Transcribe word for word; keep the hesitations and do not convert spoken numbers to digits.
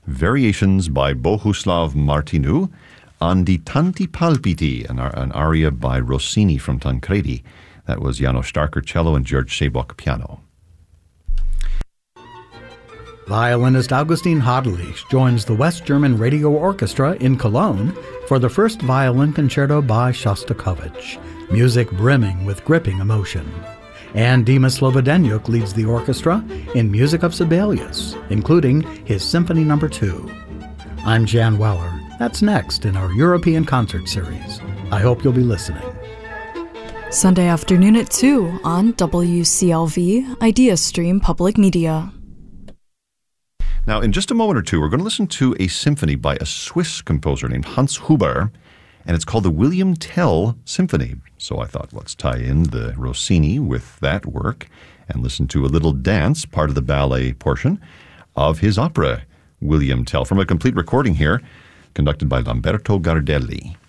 Variations by Bohuslav Martinu on Di Tanti Palpiti, an, an aria by Rossini from Tancredi. That was János Starker cello and George Sebok piano. Violinist Augustin Hadelich joins the West German Radio Orchestra in Cologne for the first violin concerto by Shostakovich, music brimming with gripping emotion. And Dima Slobodenyuk leads the orchestra in music of Sibelius, including his Symphony Number Two. I'm Jan Weller. That's next in our European concert series. I hope you'll be listening. Sunday afternoon at two on W C L V IdeaStream Public Media. Now, in just a moment or two, we're going to listen to a symphony by a Swiss composer named Hans Huber, and it's called the William Tell Symphony. So I thought, let's tie in the Rossini with that work and listen to a little dance, part of the ballet portion of his opera, William Tell, from a complete recording here, conducted by Lamberto Gardelli.